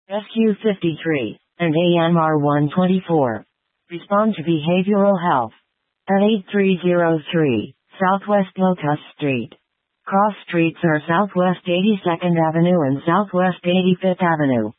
SQ53, and AMR 124. Respond to behavioral health. At 8303, Southwest Locust Street. Cross streets are Southwest 82nd Avenue and Southwest 85th Avenue.